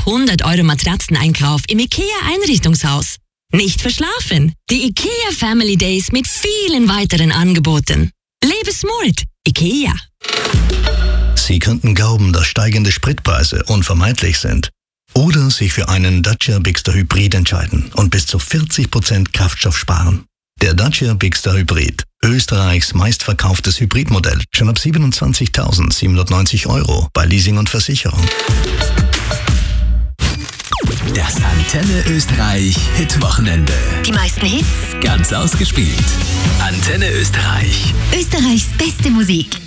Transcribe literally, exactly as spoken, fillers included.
hundert Euro Matratzeneinkauf im IKEA-Einrichtungshaus. Nicht verschlafen. Die IKEA Family Days mit vielen weiteren Angeboten. Lebe smart. IKEA. Sie könnten glauben, dass steigende Spritpreise unvermeidlich sind. Oder sich für einen Dacia Bigster Hybrid entscheiden und bis zu vierzig Prozent Kraftstoff sparen. Der Dacia Bigster Hybrid, Österreichs meistverkauftes Hybridmodell, schon ab siebenundzwanzigtausendsiebenhundertneunzig Euro bei Leasing und Versicherung. Das Antenne Österreich Hitwochenende. Die meisten Hits. Ganz ausgespielt. Antenne Österreich. Österreichs beste Musik.